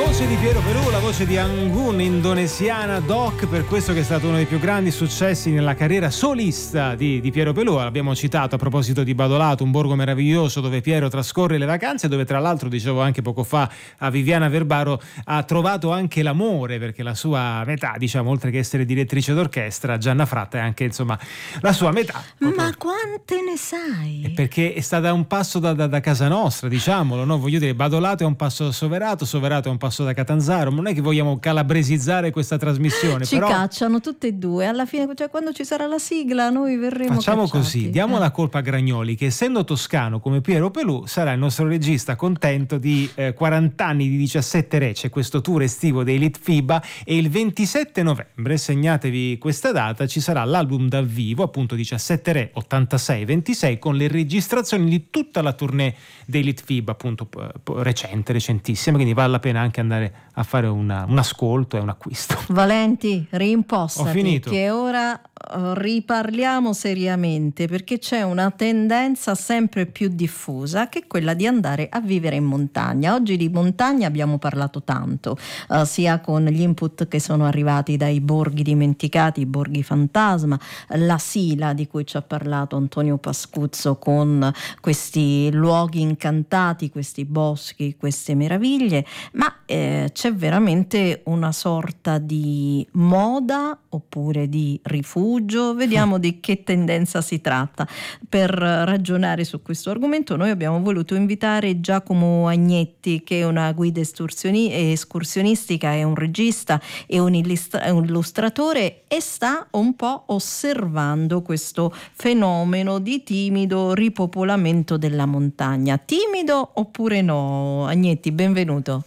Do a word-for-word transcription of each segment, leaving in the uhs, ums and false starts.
voce di Piero Pelù, la voce di Anggun, indonesiana doc, per questo che è stato uno dei più grandi successi nella carriera solista di, di Piero Pelù. L'abbiamo citato a proposito di Badolato, un borgo meraviglioso dove Piero trascorre le vacanze, dove tra l'altro, dicevo anche poco fa a Viviana Verbaro, ha trovato anche l'amore, perché la sua metà, diciamo, oltre che essere direttrice d'orchestra, Gianna Fratta è anche, insomma, la sua metà. Proprio. Ma quante ne sai? È perché è stata un passo da, da, da casa nostra, diciamolo, no? Voglio dire, Badolato è un passo da Soverato, Soverato è un passo da Catanzaro. Non è che vogliamo calabresizzare questa trasmissione, ci però cacciano tutte e due alla fine, cioè quando ci sarà la sigla noi verremo facciamo cacciati. così, diamo eh. la colpa a Gragnoli, che essendo toscano come Piero Pelù sarà il nostro regista contento di eh, quaranta anni di diciassette Re. C'è questo tour estivo dei Litfiba e il ventisette novembre, segnatevi questa data, ci sarà l'album dal vivo, appunto diciassette Re ottantasei ventisei, con le registrazioni di tutta la tournée dei Litfiba, appunto recente, recentissima, quindi vale la pena anche andare a fare una, un ascolto e un acquisto. Valenti, rimpostati. Ho finito. Che ora uh, riparliamo seriamente, perché c'è una tendenza sempre più diffusa che è quella di andare a vivere in montagna. Oggi di montagna abbiamo parlato tanto, uh, sia con gli input che sono arrivati dai borghi dimenticati, i borghi fantasma, la Sila di cui ci ha parlato Antonio Pascuzzo con questi luoghi incantati, questi boschi, queste meraviglie, ma eh, c'è veramente una sorta di moda oppure di rifugio. Vediamo di che tendenza si tratta. Per ragionare su questo argomento noi abbiamo voluto invitare Giacomo Agnetti, che è una guida escursioni- escursionistica, è un regista e un, illustra- un illustratore, e sta un po' osservando questo fenomeno di timido ripopolamento della montagna. Timido oppure no? Agnetti, benvenuto.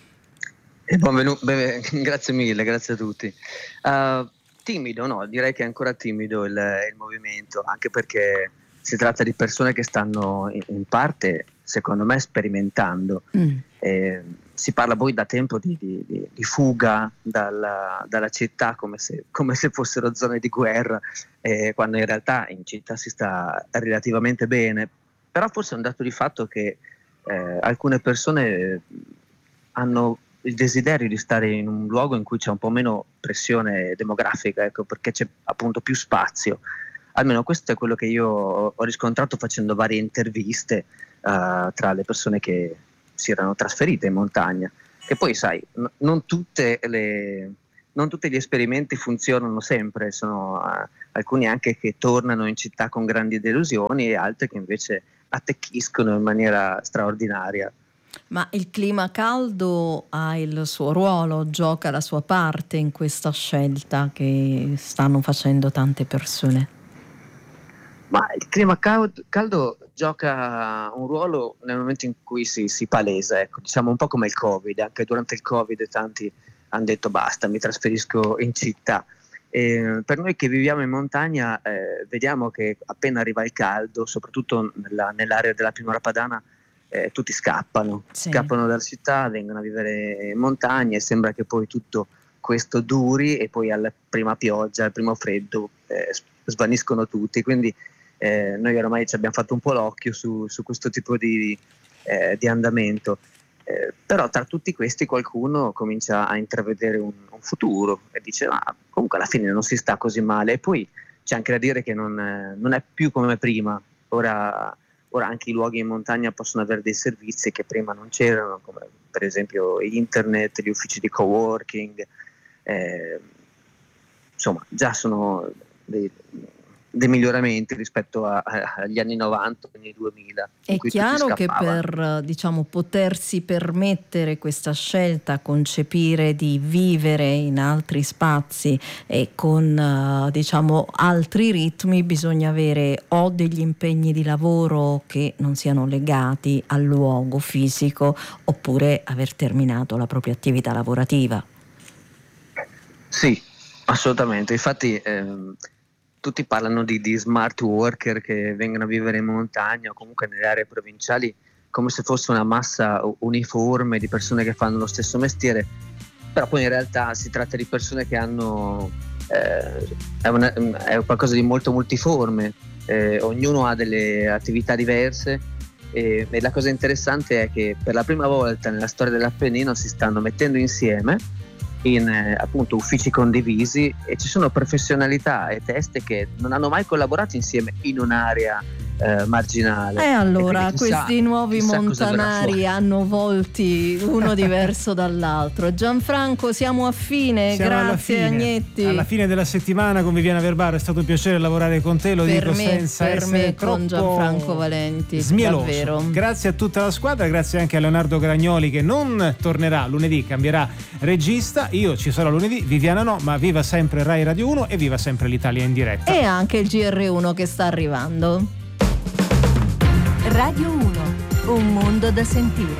E benvenuto, beh, grazie mille, grazie a tutti. Uh, timido, no, direi che è ancora timido il, il movimento, anche perché si tratta di persone che stanno in, in parte, secondo me, sperimentando. Mm. Eh, si parla poi da tempo di, di, di fuga dalla, dalla città, come se, come se fossero zone di guerra, eh, quando in realtà in città si sta relativamente bene. Però forse è un dato di fatto che eh, alcune persone hanno il desiderio di stare in un luogo in cui c'è un po' meno pressione demografica, ecco, perché c'è appunto più spazio. Almeno questo è quello che io ho riscontrato facendo varie interviste uh, tra le persone che si erano trasferite in montagna. Che poi sai, n- non tutte le non tutti gli esperimenti funzionano sempre, sono uh, alcuni anche che tornano in città con grandi delusioni e altri che invece attecchiscono in maniera straordinaria. Ma il clima caldo ha il suo ruolo, gioca la sua parte in questa scelta che stanno facendo tante persone? Ma il clima caldo, caldo gioca un ruolo nel momento in cui si, si palesa, ecco, diciamo un po' come il Covid. Anche durante il Covid tanti hanno detto basta, mi trasferisco in città. E per noi che viviamo in montagna eh, vediamo che appena arriva il caldo, soprattutto nella, nell'area della pianura padana, Eh, tutti scappano, sì. scappano dalla città, vengono a vivere in montagna e sembra che poi tutto questo duri e poi alla prima pioggia, al primo freddo eh, svaniscono tutti. Quindi eh, noi ormai ci abbiamo fatto un po' l'occhio su, su questo tipo di, eh, di andamento. Eh, però tra tutti questi qualcuno comincia a intravedere un, un futuro e dice ma ah, comunque alla fine non si sta così male. E poi c'è anche da dire che non, eh, non è più come prima. Ora Ora anche i luoghi in montagna possono avere dei servizi che prima non c'erano, come per esempio internet, gli uffici di coworking, eh, insomma già sono dei, dei miglioramenti rispetto a, a, agli anni novanta, anni duemila. È chiaro che per diciamo potersi permettere questa scelta, concepire di vivere in altri spazi e con diciamo altri ritmi, bisogna avere o degli impegni di lavoro che non siano legati al luogo fisico oppure aver terminato la propria attività lavorativa. Sì, assolutamente. Infatti ehm, tutti parlano di, di smart worker che vengono a vivere in montagna o comunque nelle aree provinciali come se fosse una massa uniforme di persone che fanno lo stesso mestiere, però poi in realtà si tratta di persone che hanno eh, è, una, è qualcosa di molto multiforme, eh, ognuno ha delle attività diverse E, e la cosa interessante è che per la prima volta nella storia dell'Appennino si stanno mettendo insieme in eh, appunto uffici condivisi, e ci sono professionalità e teste che non hanno mai collaborato insieme in un'area eh, marginale. E allora e chissà, questi nuovi montanari hanno volti uno diverso dall'altro. Gianfranco, siamo a fine, siamo grazie alla fine, Agnetti. Alla fine della settimana con Viviana Verbaro, è stato un piacere lavorare con te, lo per dico me, senza per essere me troppo con Gianfranco Valenti, smieloso. davvero. Grazie a tutta la squadra, grazie anche a Leonardo Gragnoli che non tornerà lunedì, cambierà regista. Io ci sarò lunedì, Viviana no, ma viva sempre Rai Radio uno e viva sempre l'Italia in diretta. E anche il G R uno che sta arrivando. Radio uno, un mondo da sentire.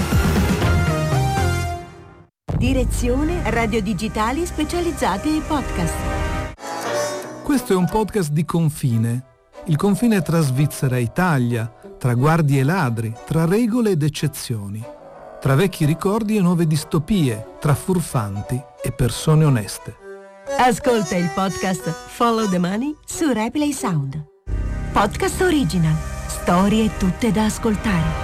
Direzione Radio Digitali Specializzati e Podcast. Questo è un podcast di confine. Il confine tra Svizzera e Italia, tra guardie e ladri, tra regole ed eccezioni, tra vecchi ricordi e nuove distopie, tra furfanti e persone oneste. Ascolta il podcast Follow the Money su Replay Sound. Podcast original. Storie tutte da ascoltare.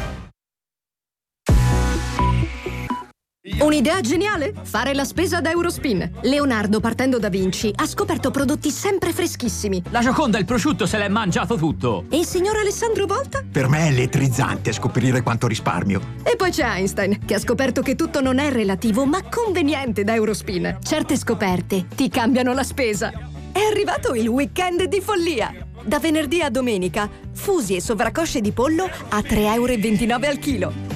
Un'idea geniale? Fare la spesa da Eurospin. Leonardo, partendo da Vinci, ha scoperto prodotti sempre freschissimi. La Gioconda, il prosciutto, se l'è mangiato tutto. E il signor Alessandro Volta? Per me è elettrizzante scoprire quanto risparmio. E poi c'è Einstein, che ha scoperto che tutto non è relativo, ma conveniente da Eurospin. Certe scoperte ti cambiano la spesa. È arrivato il weekend di follia. Da venerdì a domenica, fusi e sovracosce di pollo a tre euro e ventinove al chilo.